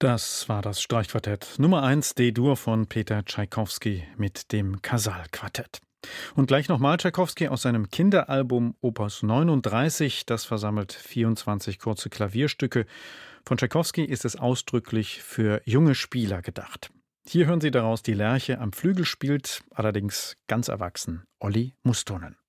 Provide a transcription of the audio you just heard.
Das war das Streichquartett Nummer 1 D-Dur von Peter Tschaikowski mit dem Casal-Quartett. Und gleich nochmal Tschaikowski aus seinem Kinderalbum Opus 39. Das versammelt 24 kurze Klavierstücke. Von Tschaikowski ist es ausdrücklich für junge Spieler gedacht. Hier hören Sie daraus die Lerche am Flügel spielt, allerdings ganz erwachsen, Olli Mustonen.